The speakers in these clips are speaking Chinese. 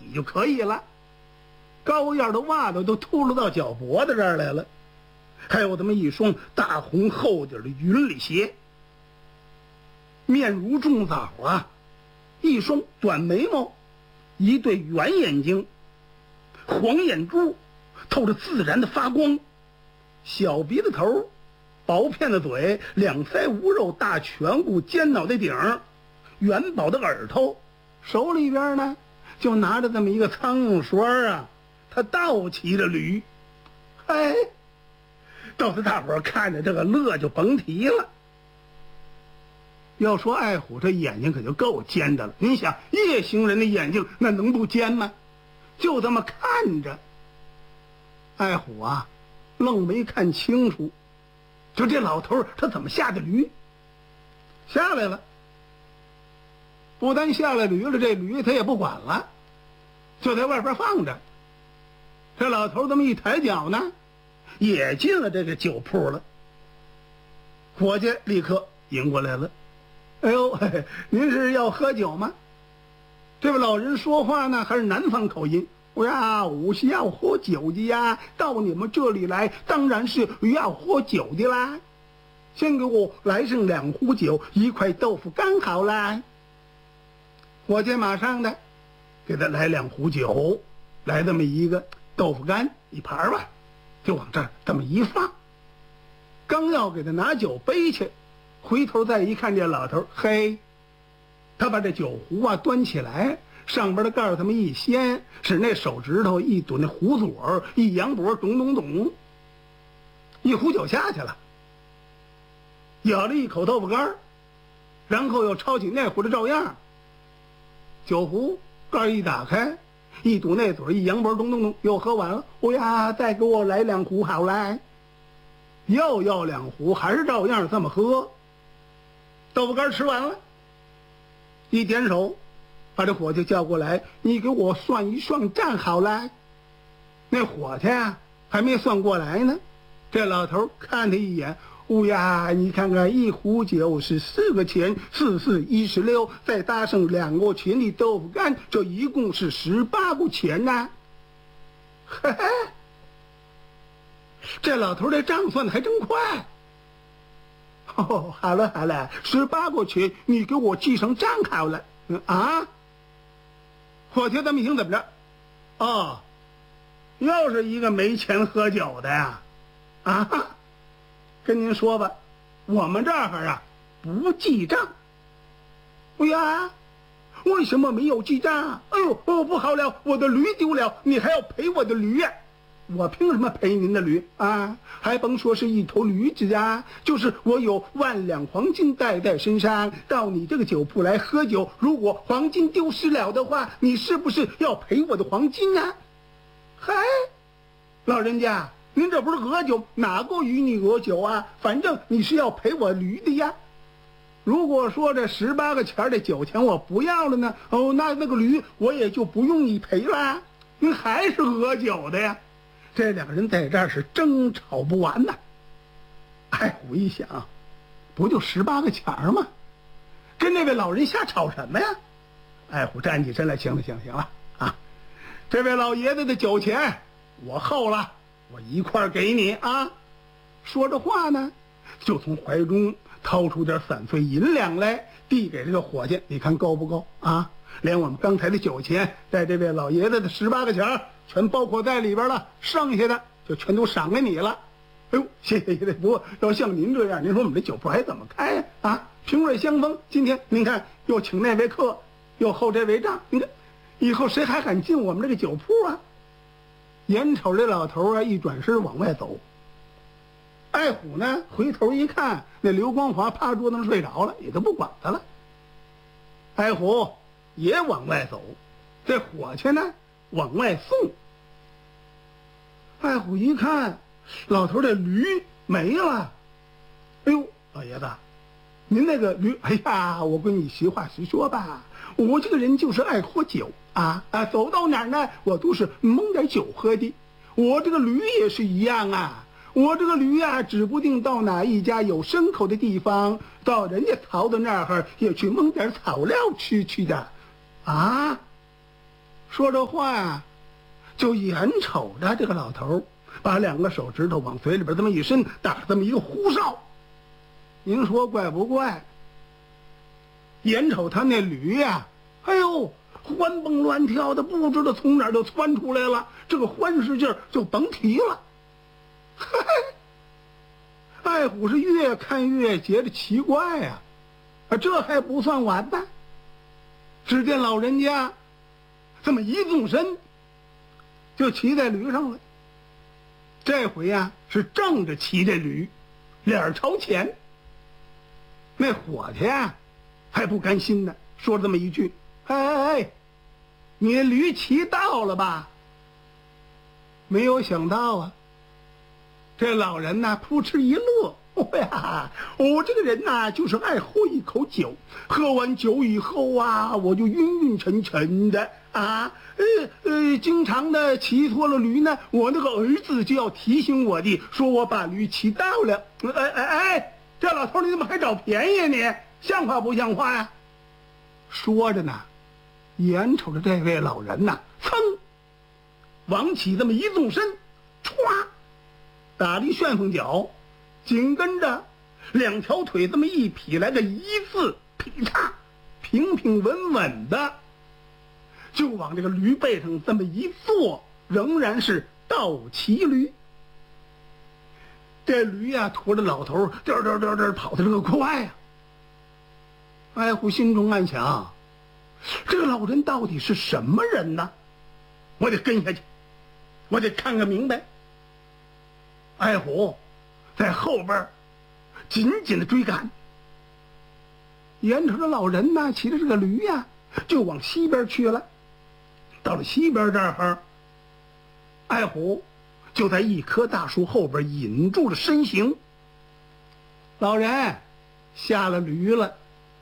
底就可以了。高腰的袜子都秃噜到脚脖子这儿来了，还有这么一双大红厚底的云里鞋，面如重枣啊，一双短眉毛，一对圆眼睛，黄眼珠透着自然的发光，小鼻子头，薄片的嘴，两腮无肉，大颧骨，尖脑袋顶，元宝的耳朵，手里边呢就拿着这么一个苍蝇刷啊，他倒骑着驴。哎，倒是大伙儿看着这个乐就甭提了。要说爱虎这眼睛可就够尖的了，你想夜行人的眼睛那能不尖吗？就这么看着，爱虎啊愣没看清楚，就这老头他怎么下的驴？下来了，不但下来驴了，这驴他也不管了，就在外边放着。这老头这么一抬脚呢，也进了这个酒铺了。伙计立刻迎过来了，哎呦，嘿嘿，您是要喝酒吗？这位老人说话呢还是南方口音，我是要喝酒的呀，到你们这里来当然是要喝酒的啦。先给我来上2壶酒，1块豆腐干好啦。伙计马上的给他来2壶酒，来这么一个豆腐干一盘吧，就往这儿这么一放。刚要给他拿酒杯去，回头再一看这老头，嘿，他把这酒壶啊端起来，上边的盖儿这么一掀，使那手指头一堵那壶嘴儿，一扬脖，咚咚咚，一壶酒下去了，咬了一口豆腐干，然后又抄起那壶的照样，酒壶盖一打开，一堵那嘴，一扬脖，咚咚咚，又喝完了。再给我来2壶好来。又要2壶，还是照样这么喝。豆腐干吃完了，一点手把这伙计叫过来，你给我算一算账好来。那伙计啊还没算过来呢，这老头看他一眼，你看看1壶酒是4个钱，4、4、16，再搭上2个钱的豆腐干，这一共是18个钱呐。嘿嘿，这老头这账算的还真快。好了，18个钱，你给我记上账好了。伙计这么一听怎么着？又是一个没钱喝酒的呀？跟您说吧，我们这儿啊不记账。为什么没有记账？不好了，我的驴丢了，你还要赔我的驴呀？我凭什么赔您的驴啊？还甭说是一头驴子啊，就是我有10000两黄金带在身上，到你这个酒铺来喝酒，如果黄金丢失了的话，你是不是要赔我的黄金啊？嗨，老人家，您这不是讹酒，哪个与你讹酒啊？反正你是要赔我驴的呀。如果说这18个钱的酒钱我不要了呢，那个驴我也就不用你赔了，您还是讹酒的呀。这2个人在这儿是争吵不完呐。爱虎一想，不就18个钱吗？跟那位老人瞎吵什么呀？爱虎站起身来，行了啊，这位老爷子的酒钱我厚了，我一块给你啊。说着话呢，就从怀中掏出点散碎银两来，递给这个伙计，你看够不够啊？连我们刚才的酒钱，在这位老爷子的18个钱全包括在里边了，剩下的就全都赏给你了。谢谢。不过要像您这样，您说我们这酒铺还怎么开啊？萍水相逢，今天您看又请那位客，又后这位账，您看以后谁还敢进我们这个酒铺啊？眼瞅这老头啊一转身往外走，爱虎呢回头一看，那刘光华趴桌子上睡着了，也就不管他了。爱虎也往外走，这伙计呢往外送。爱虎一看，老头这驴没了。老爷子，您那个驴，我跟你实话实说吧，我这个人就是爱喝酒啊，走到哪儿呢我都是蒙点酒喝的。我这个驴也是一样啊，我这个驴啊指不定到哪一家有牲口的地方，到人家曹的那儿也去蒙点草料吃去的啊。 说这话呀，就眼瞅着这个老头把2个手指头往嘴里边这么一伸，打这么一个呼哨。您说怪不怪？眼瞅他那驴呀，哎呦，欢蹦乱跳的，不知道从哪儿就窜出来了，这个欢实劲儿就甭提了。嘿，爱虎是越看越觉得奇怪呀，这还不算完呢。只见老人家这么一纵身，就骑在驴上了。这回呀，是正着骑这驴，脸朝前。那伙计呀，还不甘心呢，说了这么一句：“哎，你的驴骑到了吧？”没有想到啊，这老人呐，扑哧一乐。我这个人呐，就是爱喝一口酒，喝完酒以后啊，我就晕晕沉沉的啊，经常的骑错了驴呢，我那个儿子就要提醒我的，说我把驴骑到了。这老头你怎么还找便宜你？像话不像话呀？说着呢，眼瞅着这位老人呐，噌，往起这么一纵身，歘，打了一旋风脚，紧跟着2条腿这么一劈，来个一字劈叉，平平稳稳的就往这个驴背上这么一坐，仍然是倒骑驴。这驴呀，驮着老头颠颠颠颠跑的这个快呀。爱虎心中暗想，这个老人到底是什么人呢？我得跟下去，我得看个明白。爱虎在后边紧紧的追赶，眼瞅着老人呢，骑着这个驴呀，就往西边去了。到了西边这儿，爱虎就在一棵大树后边引住了身形。老人下了驴了，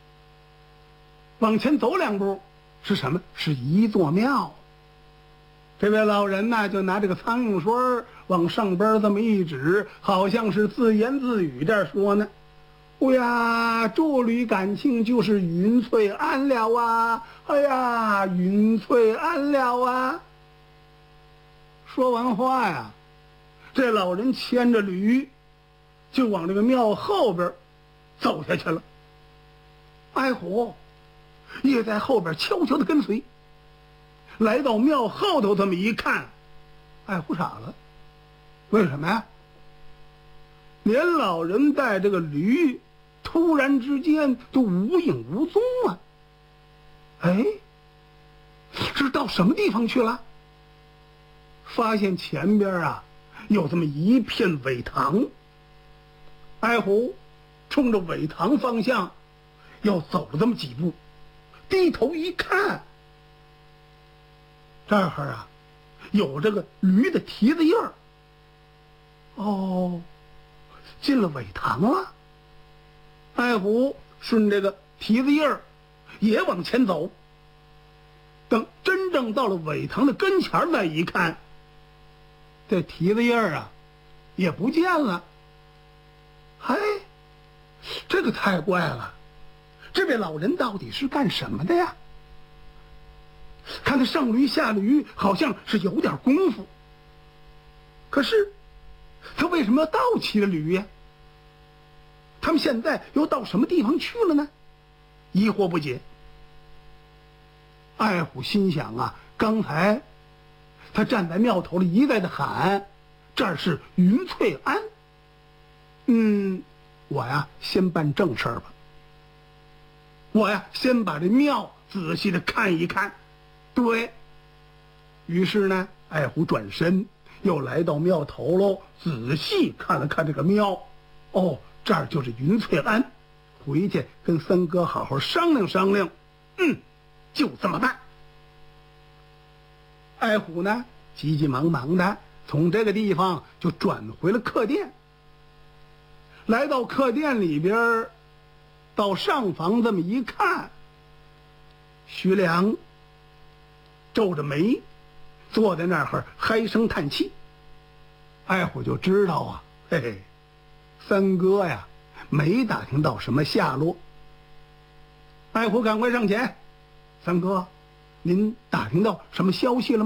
往前走2步，是什么？是一座庙。这位老人呢，就拿这个苍蝇水往上边这么一指，好像是自言自语这说呢：“哎呀，这缕感情就是云翠安了啊！哎呀，云翠安了啊！”说完话呀，这老人牵着驴就往这个庙后边走下去了。爱虎也在后边悄悄的跟随。来到庙后头这么一看，爱虎傻了。为什么呀？连老人带这个驴突然之间都无影无踪了。是到什么地方去了？发现前边啊有这么一片苇塘。爱虎冲着苇塘方向要走了这么几步，低头一看，这儿啊有这个驴的蹄子印儿。进了苇塘了。爱虎顺这个蹄子印儿也往前走，等真正到了苇塘的跟前再一看，这蹄子印儿啊也不见了。这个太怪了，这位老人到底是干什么的呀？看他上驴下驴好像是有点功夫，可是他为什么要倒骑着驴呀？他们现在又到什么地方去了呢？疑惑不解。爱虎心想啊，刚才他站在庙头里一再的喊，这儿是云翠庵。我呀先办正事儿吧。我呀先把这庙仔细的看一看。对于是呢，爱虎转身又来到庙头喽，仔细看了看这个庙。这儿就是云翠庵，回去跟三哥好好商量商量。就这么办。爱虎呢急急忙忙的从这个地方就转回了客店。来到客店里边，到上房这么一看，徐良皱着眉坐在那儿唉声叹气。爱虎就知道啊，三哥呀没打听到什么下落。爱虎赶快上前：“三哥， 您打听到什么消息了吗？